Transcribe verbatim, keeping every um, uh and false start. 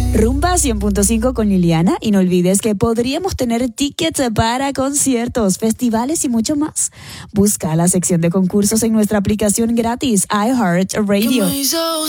Rumba cien punto cinco con Liliana, y no olvides que podríamos tener tickets para conciertos, festivales y mucho más. Busca la sección de concursos en nuestra aplicación gratis iHeartRadio.